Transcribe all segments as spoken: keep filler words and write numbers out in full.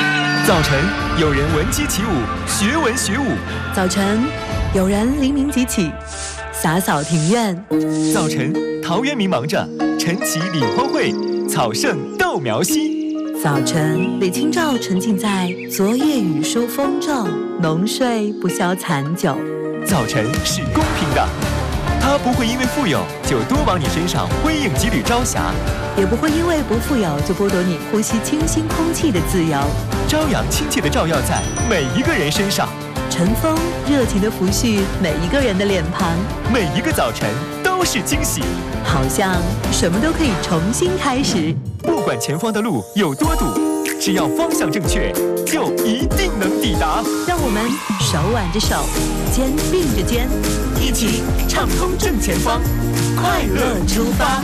早晨，有人闻鸡起舞，学文学武； 早晨，有人黎明即起，洒扫庭院； 早晨，陶渊明忙着晨起理荒秽，草盛豆苗稀； 早晨，李清照沉浸在昨夜雨疏风骤，浓睡不消残酒。 早晨是公平的，它不会因为富有就多往你身上辉映几缕朝霞， 也不会因为不富有就剥夺你呼吸清新空气的自由。 朝阳亲切地照耀在每一个人身上， 晨风热情地抚恤每一个人的脸庞， 每一个早晨都是惊喜， 好像什么都可以重新开始。 不管前方的路有多堵，只要方向正确，就一定能抵达。 让我们手挽着手，肩并着肩，一起畅通正前方，快乐出发。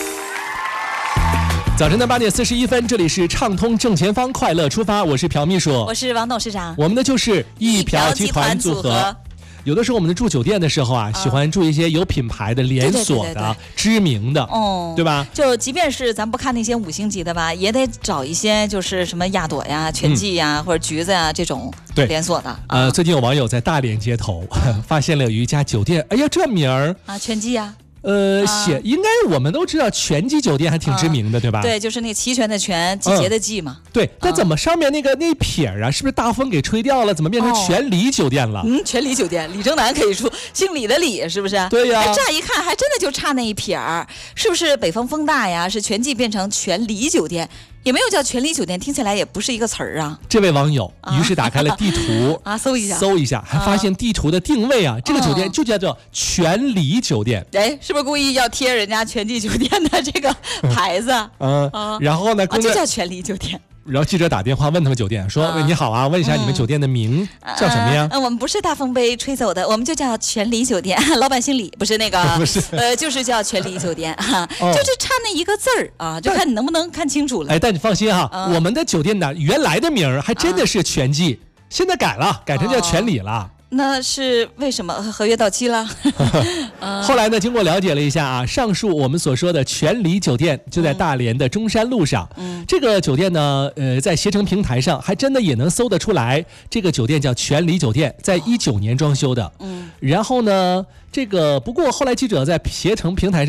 早晨的八点四十一分，这里是畅通正前方，快乐出发，我是朴秘书， 我是王董事长， 我们的就是一朴集团组合。有的时候我们住酒店的时候啊，喜欢住一些有品牌的、连锁的、知名的， 哦， 对吧？ 就即便是咱不看那些五星级的吧，也得找一些就是什么亚朵呀、全季呀、嗯、或者橘子呀这种连锁的。 呃，最近有网友在大连街头发现了有一家酒店，哎呀，这名儿啊，全季呀。 呃，写应该我们都知道，全季酒店还挺知名的，对吧？ 对，就是那个齐全的全，季节的季嘛。 对，但怎么上面那个那撇啊，是不是大风给吹掉了？怎么变成全李酒店了？ 嗯，全李酒店，李正南可以出，姓李的李是不是？ 对呀。 乍一看还真的就差那一撇儿，是不是北方风大呀？是全季变成全李酒店？也没有叫全李酒店，听起来也不是一个词儿啊。 这位网友于是打开了地图啊，搜一下， 搜一下，还发现地图的定位啊，这个酒店就叫做全李酒店。 哎，是不是故意要贴人家全季酒店的这个牌子？ 嗯，然后呢， 啊，就叫全李酒店。 然后记者打电话问他们酒店说：“喂，你好啊，问一下你们酒店的名叫什么呀？” 嗯，我们不是大风被吹走的，我们就叫全李酒店。老板姓李，不是那个， 不是， 呃，就是叫全李酒店哈，就是差那一个字儿啊，就看你能不能看清楚了。 哎，但你放心哈，我们的酒店的原来的名儿还真的是全季，现在改了，改成叫全李了。 那是为什么？合约到期了。 后来呢，经过了解了一下啊，上述我们所说的全李酒店就在大连的中山路上。嗯，这个酒店呢，呃，在携程平台上还真的也能搜得出来。这个酒店叫全李酒店，在一九年装修的。嗯，然后呢，这个不过后来记者在携程平台上。